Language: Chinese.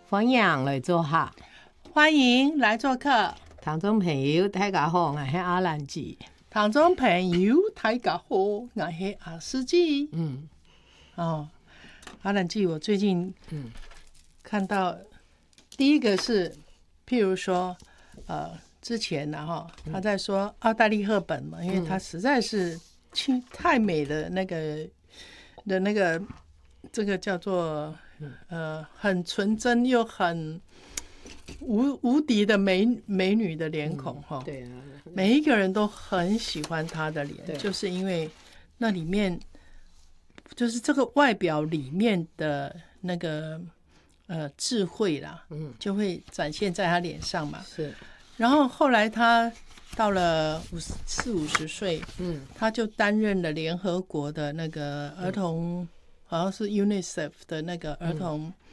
欢迎来做客， 欢迎来做客。 听众朋友大家好，我是阿兰姐。 听众朋友大家好，我是阿司机。阿兰姐，我最近看到第一个是，譬如说之前他在说奥黛丽·赫本嘛，因为他实在是太美的那个这个叫做很纯真又很无敌的美女的脸孔哈。 对啊， 每一个人都很喜欢她的脸，就是因为那里面就是这个外表里面的那个智慧啦，就会展现在她脸上嘛。 是。 然后后来她到了50岁，她就担任了联合国的那个儿童，好像是 UNICEF 的那个儿童